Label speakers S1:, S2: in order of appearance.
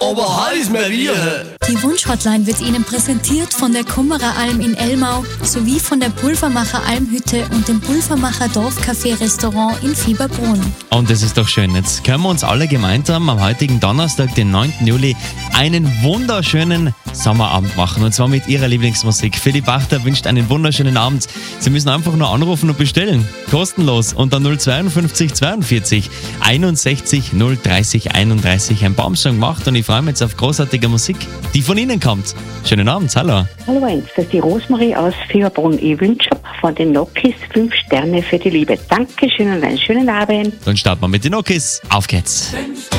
S1: aber heiß mehr wie.
S2: Die Wunschhotline wird Ihnen präsentiert von der Kummerer Alm in Elmau sowie von der Pulvermacher Almhütte und dem Pulvermacher Dorfcafé Restaurant in Fieberbrunn.
S3: Und das ist doch schön. Jetzt können wir uns alle gemeinsam am heutigen Donnerstag, den 9. Juli, einen wunderschönen Sommerabend machen. Und zwar mit Ihrer Lieblingsmusik. Philipp Bachter wünscht einen wunderschönen Abend. Sie müssen einfach nur anrufen und bestellen. Kostenlos. Unter 052 42 61 030 31. Ein Baumsong gemacht und ich freue mich jetzt auf großartige Musik, die von Ihnen kommt. Schönen Abend. Hallo.
S4: Hallo Heinz, das ist die Rosmarie aus Fieberbrunn. Ich wünsche von den Nokis 5 Sterne für die Liebe. Dankeschön und einen schönen Abend.
S3: Dann starten wir mit den Nokis. Auf geht's.